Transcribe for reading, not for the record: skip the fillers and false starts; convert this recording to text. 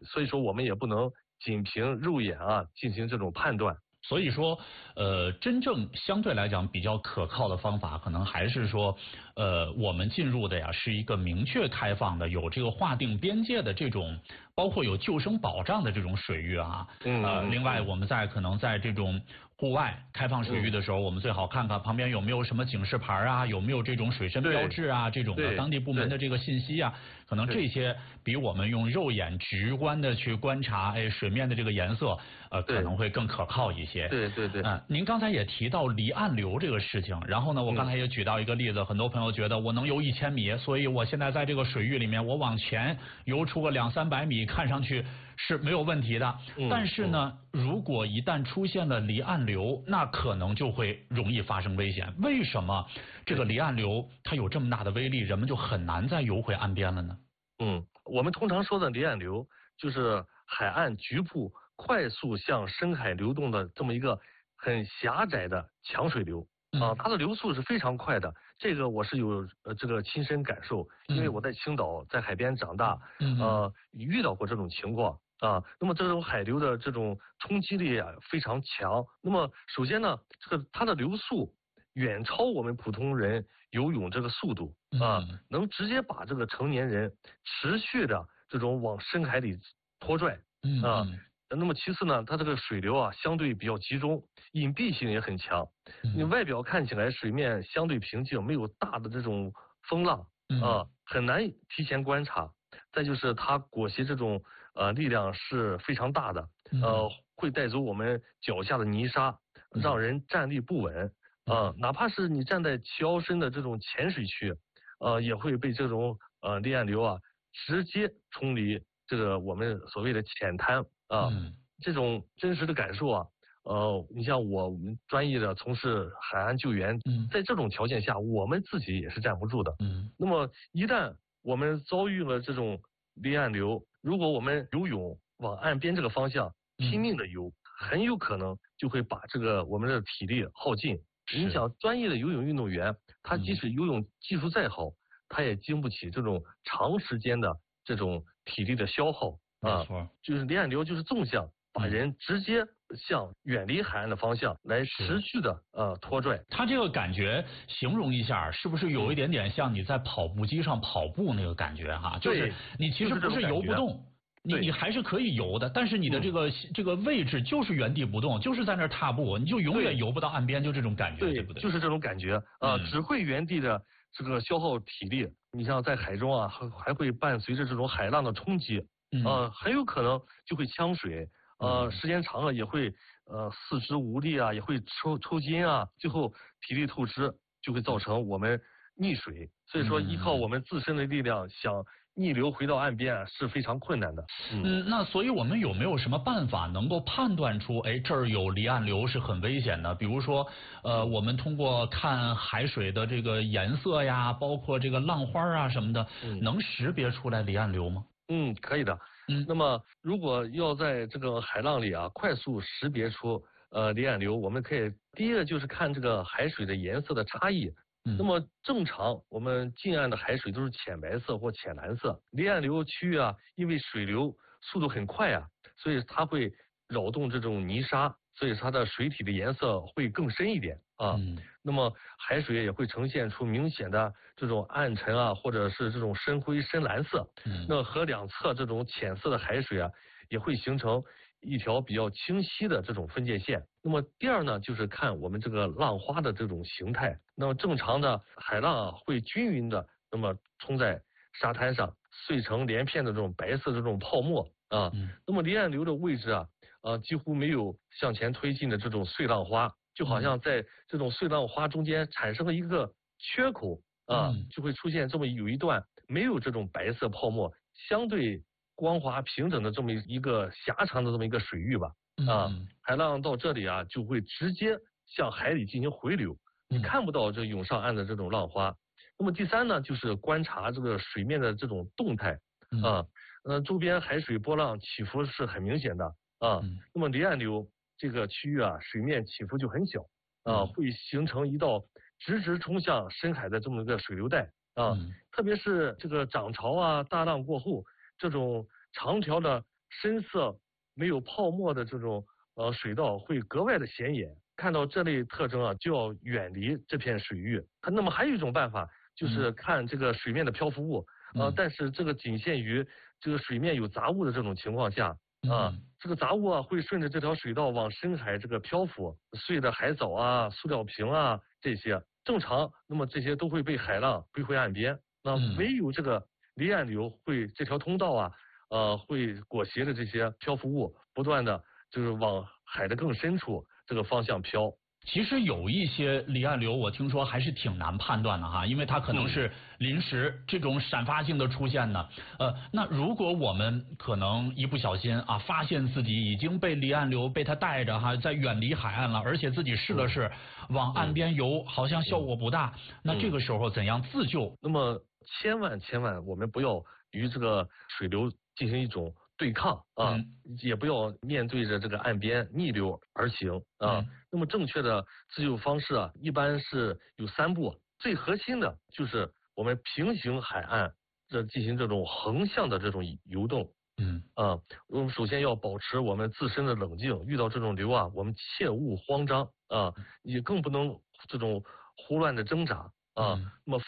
所以说我们也不能仅凭肉眼啊进行这种判断。 所以说，真正相对来讲比较可靠的方法，可能还是说，我们进入的呀是一个明确开放的、有这个划定边界的这种，包括有救生保障的这种水域啊。另外我们可能在这种户外开放水域的时候，我们最好看看旁边有没有什么警示牌啊，有没有这种水深标志啊，这种的当地部门的这个信息啊，可能这些比我们用肉眼直观的去观察，水面的这个颜色，可能会更可靠一些。 对。 您刚才也提到离岸流这个事情，然后呢，我刚才也举到一个例子，很多朋友觉得我能游1000米，所以我现在在这个水域里面，我往前游出个200-300米，看上去是没有问题的。但是呢，如果一旦出现了离岸流，那可能就会容易发生危险。为什么这个离岸流它有这么大的威力，人们就很难再游回岸边了呢？ 我们通常说的离岸流就是海岸局部快速向深海流动的这么一个很狭窄的强水流它的流速是非常快的。这个我是有这个亲身感受，因为我在青岛在海边长大，遇到过这种情况那么这种海流的这种冲击力非常强。那么首先呢，它的流速远超我们普通人游泳这个速度能直接把这个成年人持续的这种往深海里拖拽那么其次呢，它这个水流相对比较集中，隐蔽性也很强。你外表看起来水面相对平静，没有大的这种风浪很难提前观察。再就是它裹挟这种力量是非常大的，会带走我们脚下的泥沙，让人站立不稳哪怕是你站在齐腰深的这种浅水区也会被这种离岸流直接冲离这个我们所谓的浅滩这种真实的感受你像我们专业的从事海岸救援在这种条件下我们自己也是站不住的那么一旦我们遭遇了这种离岸流，如果我们游泳往岸边这个方向拼命的游很有可能就会把这个我们的体力耗尽。你想专业的游泳运动员他即使游泳技术再好，他也经不起这种长时间的这种体力的消耗没错就是离岸流就是纵向把人直接向远离海岸的方向来持续的拖拽。 他这个感觉形容一下，是不是有一点点像你在跑步机上跑步那个感觉就是你其实不是游不动，你还是可以游的，但是你的这个位置就是原地不动，就是在那儿踏步，你就永远游不到岸边，就这种感觉，对不对？ 就是这种感觉只会原地的这个消耗体力。你像在海中还会伴随着这种海浪的冲击很有可能就会呛水时间长了也会四肢无力也会抽筋最后体力透支，就会造成我们溺水。所以说依靠我们自身的力量想逆流回到岸边是非常困难的。 那所以我们有没有什么办法能够判断出这儿有离岸流是很危险的？比如说我们通过看海水的这个颜色呀，包括这个浪花什么的能识别出来离岸流吗？ 可以的。那么如果要在这个海浪里快速识别出离岸流，我们可以第一个就是看这个海水的颜色的差异。那么正常我们近岸的海水都是浅白色或浅蓝色，离岸流区域因为水流速度很快所以它会扰动这种泥沙，所以它的水体的颜色会更深一点那么海水也会呈现出明显的这种暗沉或者是这种深灰深蓝色那和两侧这种浅色的海水也会形成一条比较清晰的这种分界线。那么第二呢，就是看我们这个浪花的这种形态。那么正常的海浪会均匀的那么冲在沙滩上，碎成连片的这种白色的这种泡沫那么离岸流的位置几乎没有向前推进的这种碎浪花，就好像在这种碎浪花中间产生了一个缺口就会出现这么有一段没有这种白色泡沫，相对光滑平整的这么一个狭长的这么一个水域吧海浪到这里就会直接向海里进行回流，你看不到这涌上岸的这种浪花。那么第三呢，就是观察这个水面的这种动态周边海水波浪起伏是很明显的那么离岸流这个区域水面起伏就很小会形成一道直冲向深海的这么一个水流带特别是这个涨潮大浪过后，这种长条的深色没有泡沫的这种水道会格外的显眼。看到这类特征啊，就要远离这片水域。那么还有一种办法，就是看这个水面的漂浮物，但是这个仅限于这个水面有杂物的这种情况下。这个杂物啊会顺着这条水道往深海这个漂浮，碎的海藻啊、塑料瓶啊这些，正常，那么这些都会被海浪推回岸边。那唯有这个离岸流会这条通道啊，会裹挟着这些漂浮物，不断的就是往海的更深处这个方向飘。 其实有一些离岸流，我听说还是挺难判断的哈，因为它可能是临时这种闪发性的出现的。那如果我们可能一不小心啊，发现自己已经被离岸流被它带着哈，在远离海岸了，而且自己试了试往岸边游，好像效果不大，那这个时候怎样自救？ 那么千万我们不要与这个水流进行一种对抗啊，也不要面对着这个岸边逆流而行啊。那么正确的自救方式啊，一般是有3步。最核心的就是我们平行海岸进行这种横向的这种游动。我们首先要保持我们自身的冷静，遇到这种流啊，我们切勿慌张啊，也更不能这种胡乱的挣扎啊。那么